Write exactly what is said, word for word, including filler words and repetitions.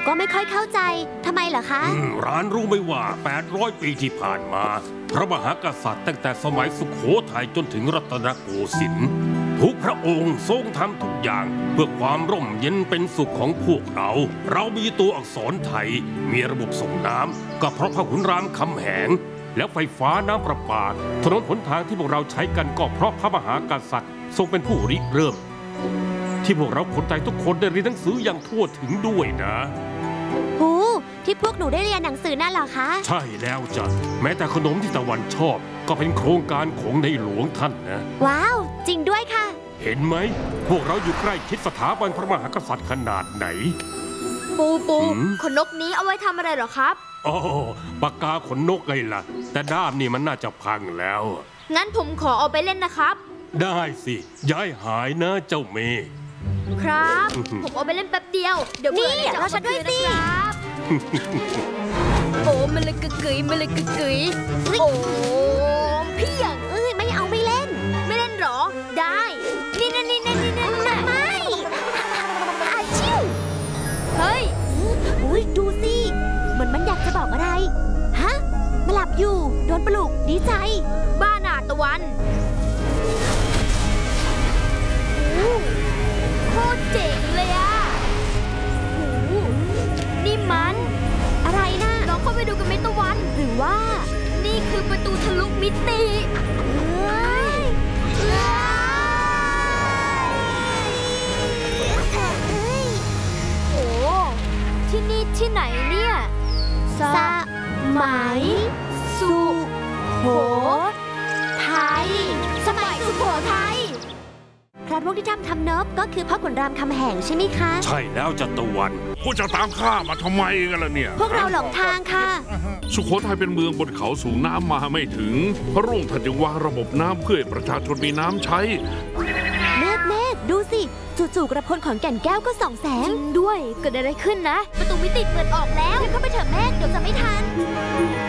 ก็ไม่ค่อยเข้าใจทำไมเหรอคะร้านรู้ไหมว่าแปดร้อยปีที่ผ่านมาพระมหากษัตริย์ตั้งแต่สมัยสุโขทัยจนถึงรัตนโกสินทร์ทุกพระองค์ทรงทำทุกอย่างเพื่อความร่มเย็นเป็นสุขของพวกเรา เรามีตัวอักษรไทยมีระบบส่งน้ำก็เพราะพระขุนรามคำแหงแล้วไฟฟ้าน้ำประปาถนนหนทางที่พวกเราใช้กันก็เพราะพระมหากษัตริย์ทรงเป็นผู้ริเริ่มที่พวกเราคนไทยทุกคนได้เรียนหนังสืออย่างทั่วถึงด้วยนะหูที่พวกหนูได้เรียนหนังสือนั่นเหรอคะใช่แล้วจ้ะแม้แต่ขนมที่ตะวันชอบก็เป็นโครงการของในหลวงท่านนะว้าวจริงด้วยค่ะเห็นไหมพวกเราอยู่ใกล้ชิดสถาบันพระมหากษัตริย์ขนาดไหนปูปูขนนกนี้เอาไว้ทำอะไรหรอครับอ๋อปากกาขนนกไงล่ะแต่ด้ามนี่มันน่าจะพังแล้วงั้นผมขอเอาไปเล่นนะครับได้สิย้ายหายนะเจ้าเมย์ครับผมเอาไปเล่นแป๊บเดียวเดี๋ยวนี่เราฉันด้วยสิโอ้มันเลยกึกกึ๋ยมันเลยกึกกึ๋ยโอ้พี่อย่างเอ้ยไม่เอาไม่เล่นไม่เล่นหรอได้นี่นี่นี่นี่นี่ไม่ไม่อาชิวเฮ้ยอุ้ยดูสิเหมือนมันอยากจะบอกอะไรฮะมาหลับอยู่โดนปลุกดีใจบ้าหนาตะวันโคตรเจ๋งเลยอะโหนี่มันอะไรนะลองเข้าไปดูกันไหมตะวันหรือว่านี่คือประตูทะลุมิติเฮ้ยโอ้ที่นี่ที่ไหนเนี่ยสมัยสุโขทัยสมัยสุโขทัยพระพวกที่ทำทำเนิบก็คือพ่อขุนรามคำแหงใช่ไหมคะใช่แล้วจัตวันพวกจะตามข้ามาทำไมกันล่ะเนี่ยพวกเราหลงทางค่ะสุโขทัยเป็นเมืองบนเขาสูงน้ำมาไม่ถึงพระรุ่งท่านจึงวางระบบน้ำเพื่อให้ประชาชนมีน้ำใช้เมฆเมฆดูสิจู่ๆกระพลของแก่นแก้วก็ส่องแสงจริงด้วยเกิดอะไรขึ้นนะประตูมิติเปิดออกแล้วเข้าไปเถอะเมฆเดี๋ยวจะไม่ทัน